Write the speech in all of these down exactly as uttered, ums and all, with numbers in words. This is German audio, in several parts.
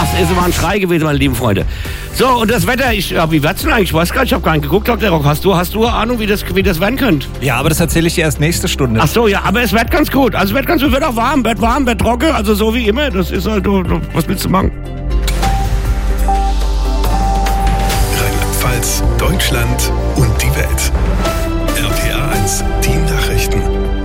Das ist immer ein Schrei gewesen, meine lieben Freunde. So, und das Wetter, ich, ja, wie wird's denn eigentlich? Ich weiß gar nicht, ich habe gar nicht geguckt, Doktor Rock. Hast du, hast du eine Ahnung, wie das, wie das werden könnte? Ja, aber das erzähle ich dir erst nächste Stunde. Ach so, ja, aber es wird ganz gut. Also es wird ganz gut, wird auch warm, wird warm, wird trocken, also so wie immer. Das ist halt, du, du, was willst du machen? Rheinland-Pfalz, Deutschland und die Welt. R P R eins, die Nachrichten.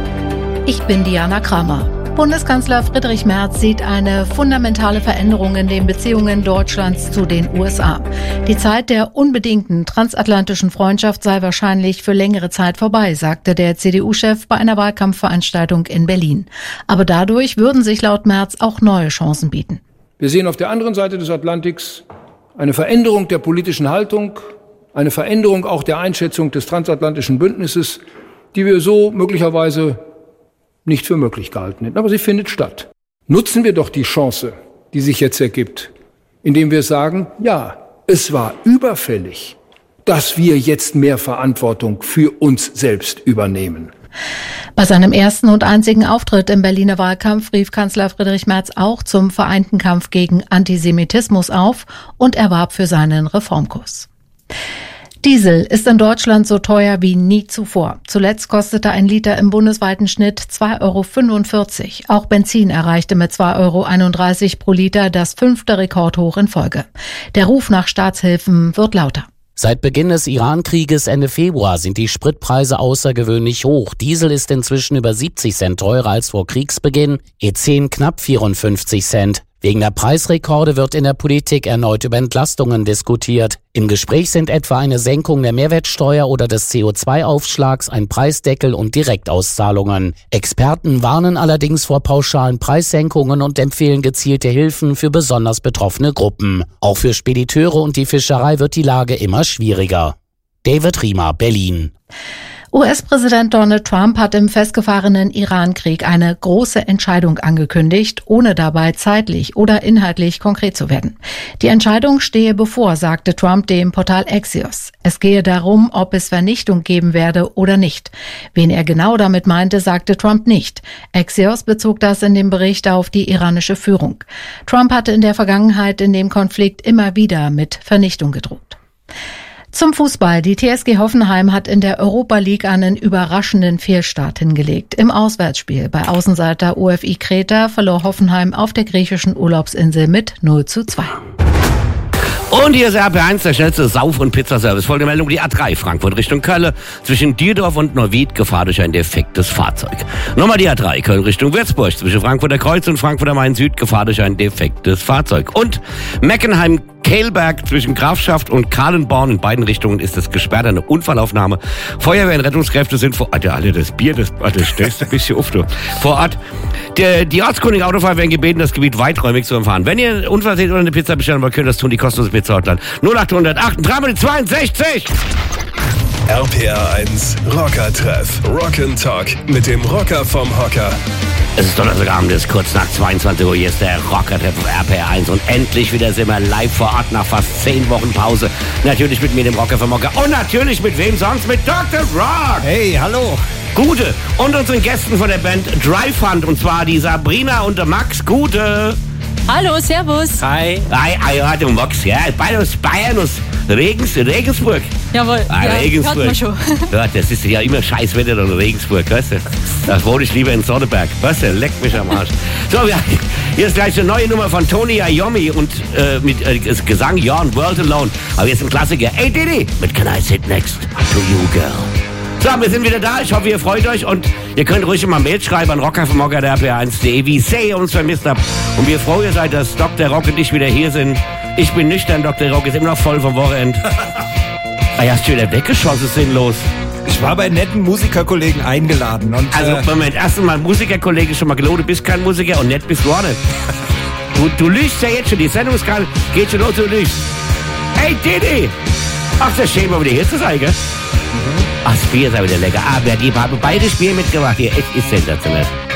Ich bin Diana Kramer. Bundeskanzler Friedrich Merz sieht eine fundamentale Veränderung in den Beziehungen Deutschlands zu den U S A. Die Zeit der unbedingten transatlantischen Freundschaft sei wahrscheinlich für längere Zeit vorbei, sagte der C D U-Chef bei einer Wahlkampfveranstaltung in Berlin. Aber dadurch würden sich laut Merz auch neue Chancen bieten. Wir sehen auf der anderen Seite des Atlantiks eine Veränderung der politischen Haltung, eine Veränderung auch der Einschätzung des transatlantischen Bündnisses, die wir so möglicherweise nicht für möglich gehalten hätten. Aber sie findet statt. Nutzen wir doch die Chance, die sich jetzt ergibt, indem wir sagen, ja, es war überfällig, dass wir jetzt mehr Verantwortung für uns selbst übernehmen. Bei seinem ersten und einzigen Auftritt im Berliner Wahlkampf rief Kanzler Friedrich Merz auch zum vereinten Kampf gegen Antisemitismus auf und er warb für seinen Reformkurs. Diesel ist in Deutschland so teuer wie nie zuvor. Zuletzt kostete ein Liter im bundesweiten Schnitt zwei Euro fünfundvierzig. Auch Benzin erreichte mit zwei Euro einunddreißig pro Liter das fünfte Rekordhoch in Folge. Der Ruf nach Staatshilfen wird lauter. Seit Beginn des Iran-Krieges Ende Februar sind die Spritpreise außergewöhnlich hoch. Diesel ist inzwischen über siebzig Cent teurer als vor Kriegsbeginn, E zehn knapp vierundfünfzig Cent. Wegen der Preisrekorde wird in der Politik erneut über Entlastungen diskutiert. Im Gespräch sind etwa eine Senkung der Mehrwertsteuer oder des C O zwei Aufschlags, ein Preisdeckel und Direktauszahlungen. Experten warnen allerdings vor pauschalen Preissenkungen und empfehlen gezielte Hilfen für besonders betroffene Gruppen. Auch für Spediteure und die Fischerei wird die Lage immer schwieriger. David Riemer, Berlin. U S-Präsident Donald Trump hat im festgefahrenen Iran-Krieg eine große Entscheidung angekündigt, ohne dabei zeitlich oder inhaltlich konkret zu werden. Die Entscheidung stehe bevor, sagte Trump dem Portal Axios. Es gehe darum, ob es Vernichtung geben werde oder nicht. Wen er genau damit meinte, sagte Trump nicht. Axios bezog das in dem Bericht auf die iranische Führung. Trump hatte in der Vergangenheit in dem Konflikt immer wieder mit Vernichtung gedroht. Zum Fußball. Die T S G Hoffenheim hat in der Europa League einen überraschenden Fehlstart hingelegt. Im Auswärtsspiel bei Außenseiter O F I Kreta verlor Hoffenheim auf der griechischen Urlaubsinsel mit null zu zwei. Und hier ist R P eins, der schnellste Sauf- und Pizzaservice. Folgende Meldung, die A drei, Frankfurt Richtung Köln. Zwischen Dierdorf und Neuwied, Gefahr durch ein defektes Fahrzeug. Nochmal die A drei, Köln Richtung Würzburg. Zwischen Frankfurter Kreuz und Frankfurter Main-Süd, Gefahr durch ein defektes Fahrzeug. Und Meckenheim-Kehlberg zwischen Grafschaft und Kahlenborn. In beiden Richtungen ist es gesperrt, eine Unfallaufnahme. Feuerwehr und Rettungskräfte sind vor Ort. Alter, das Bier, das, das stößt ein bisschen auf, du. Vor Ort. Der, die ortskundigen Autofahrer werden gebeten, das Gebiet weiträumig zu umfahren. Wenn ihr einen Unfall seht oder eine Pizza bestellen wollt, könnt ihr das tun, die kostenlose Pizza Hotline. null acht null acht drei zweiundsechzig. R P R eins Rocker-Treff. Rock'n'Talk mit dem Rocker vom Hocker. Es ist Donnerstagabend, es ist kurz nach zweiundzwanzig Uhr. Hier ist der Rocker-Treff auf R P R eins. Und endlich wieder sind wir live vor Ort nach fast zehn Wochen Pause. Natürlich mit mir, dem Rocker vom Hocker. Und natürlich mit wem sonst? Mit Doktor Rock. Hey, hallo. Gute. Und unseren Gästen von der Band Dry Fund. Und zwar die Sabrina und der Max. Gute. Hallo, servus. Hi. Hi, hi, ja, du Max, ja. Beide aus Bayern, aus Regens, Regensburg. Jawohl, ah, ja, Regensburg. hört man schon. Ja, das ist ja immer scheiß Wetter in Regensburg, weißt du. Da wohne ich lieber in Sonneberg, weißt du, leck mich am Arsch. So, wir, hier ist gleich eine neue Nummer von Tony Iommi und äh, mit äh, Gesang You're World Alone. Aber jetzt ein Klassiker. Hey Diddy, mit Can I Sit Next to You, Girl. So, wir sind wieder da. Ich hoffe, ihr freut euch und ihr könnt ruhig mal Mail schreiben an rocker vom Hocker der R P R eins punkt de, wie sehr ihr uns vermisst habt. Und wie froh ihr seid, dass Doktor Rock und ich wieder hier sind. Ich bin nüchtern, Doktor Rock ist immer noch voll vom Wochenende. Ah, ja, hast du wieder weggeschossen, sinnlos. Ich war bei netten Musikerkollegen eingeladen. Und, also, äh Moment, erst einmal Musikerkollege schon mal gelogen, du bist kein Musiker und nett bist du auch nicht. Du, du lügst ja jetzt schon, die Sendung ist gerade, geht schon los, du lügst. Hey, Diddy! Ach, das ist schön, mal wieder hier zu sein, gell? Mhm. Ach, das Bier ist aber wieder lecker. Aber die haben beide Spiele mitgebracht hier. Echt ist sensationell.